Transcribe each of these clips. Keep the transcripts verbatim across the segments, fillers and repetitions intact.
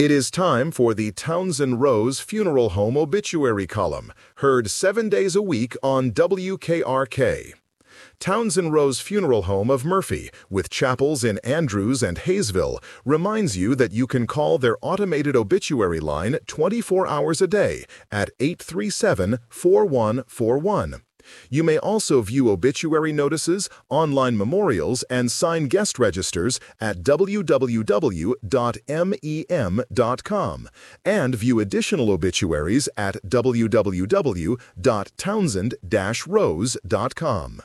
It is time for the Townsend Rose Funeral Home Obituary Column, heard seven days a week on W K R K. Townsend Rose Funeral Home of Murphy, with chapels in Andrews and Hayesville, reminds you that you can call their automated obituary line twenty-four hours a day at eight three seven, four one four one. You may also view obituary notices, online memorials, and sign guest registers at w w w dot mem dot com and view additional obituaries at w w w dot townsend dash rose dot com.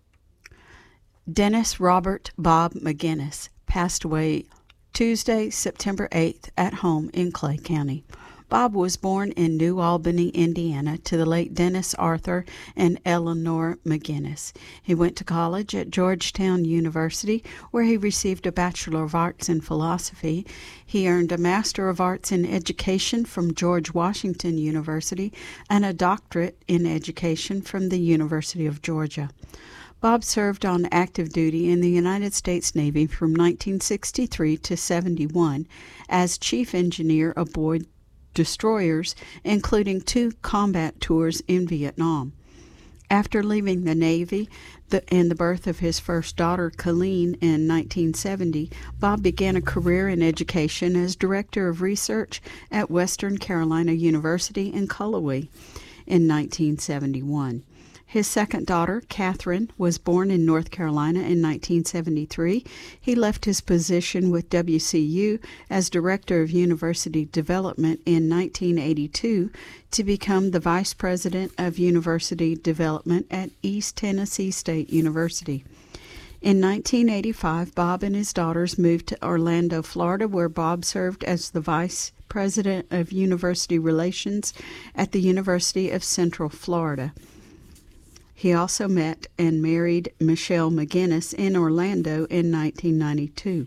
Dennis Robert Bob McGinnis passed away Tuesday, September eighth at home in Clay County. Bob was born in New Albany, Indiana, to the late Dennis Arthur and Eleanor McGinnis. He went to college at Georgetown University, where he received a Bachelor of Arts in Philosophy. He earned a Master of Arts in Education from George Washington University and a Doctorate in Education from the University of Georgia. Bob served on active duty in the United States Navy from nineteen sixty-three to seventy-one as Chief Engineer aboard destroyers, including two combat tours in Vietnam. After leaving the Navy the, and the birth of his first daughter, Colleen, in nineteen seventy, Bob began a career in education as Director of Research at Western Carolina University in Cullowhee in nineteen seventy-one. His second daughter, Catherine, was born in North Carolina in nineteen seventy-three. He left his position with W C U as Director of University Development in nineteen eighty-two to become the Vice President of University Development at East Tennessee State University. In nineteen eighty-five, Bob and his daughters moved to Orlando, Florida, where Bob served as the Vice President of University Relations at the University of Central Florida. He also met and married Michelle McGinnis in Orlando in nineteen ninety-two.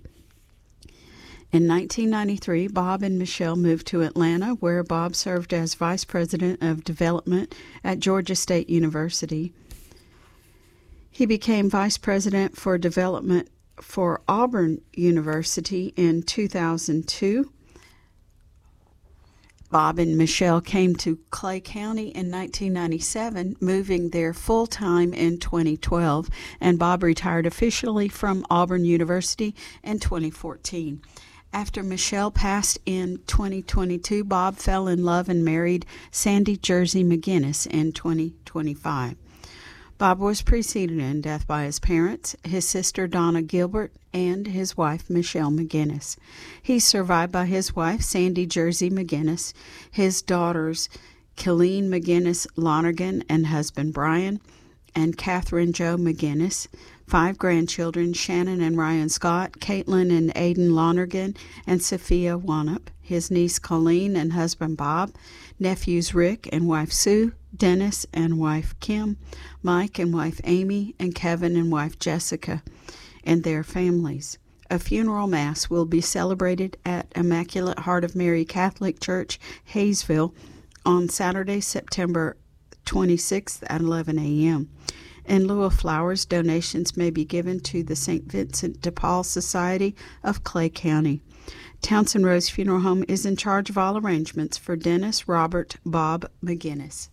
In nineteen ninety-three, Bob and Michelle moved to Atlanta, where Bob served as Vice President of Development at Georgia State University. He became Vice President for Development for Auburn University in two thousand two. Bob and Michelle came to Clay County in nineteen ninety-seven, moving there full-time in twenty twelve, and Bob retired officially from Auburn University in twenty fourteen. After Michelle passed in twenty twenty-two, Bob fell in love and married Sandy Jersey McGinnis in twenty twenty-five. Bob was preceded in death by his parents, his sister Donna Gilbert, and his wife Michelle McGinnis. He's survived by his wife Sandy Jersey McGinnis, his daughters Colleen McGinnis Lonergan and husband Brian, and Catherine Jo McGinnis, five grandchildren Shannon and Ryan Scott, Caitlin and Aidan Lonergan, and Sophia Wanup, his niece Colleen and husband Bob, nephews Rick and wife Sue, Dennis and wife Kim, Mike and wife Amy, and Kevin and wife Jessica, and their families. A funeral mass will be celebrated at Immaculate Heart of Mary Catholic Church, Hayesville, on Saturday, September twenty-sixth at eleven a.m. In lieu of flowers, donations may be given to the Saint Vincent de Paul Society of Clay County. Townsend Rose Funeral Home is in charge of all arrangements for Dennis Robert Bob McGinnis.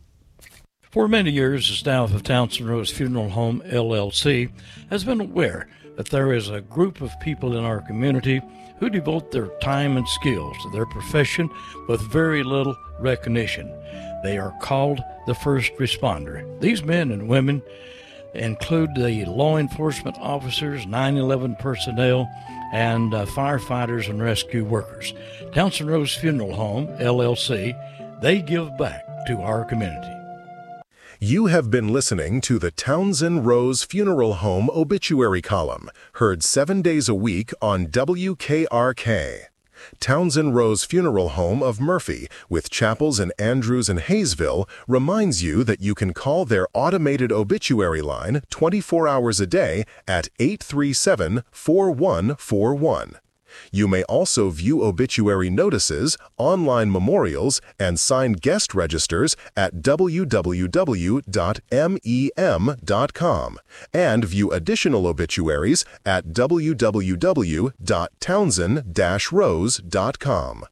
For many years, the staff of Townsend Rose Funeral Home, L L C, has been aware that there is a group of people in our community who devote their time and skills to their profession with very little recognition. They are called the first responder. These men and women include the law enforcement officers, nine eleven personnel, and uh, firefighters and rescue workers. Townsend Rose Funeral Home, L L C, they give back to our community. You have been listening to the Townsend Rose Funeral Home Obituary Column, heard seven days a week on W K R K. Townsend Rose Funeral Home of Murphy, with chapels in Andrews and Hayesville, reminds you that you can call their automated obituary line twenty-four hours a day at eight three seven, four one four one. You may also view obituary notices, online memorials, and signed guest registers at w w w dot mem dot com and view additional obituaries at w w w dot townsend dash rose dot com.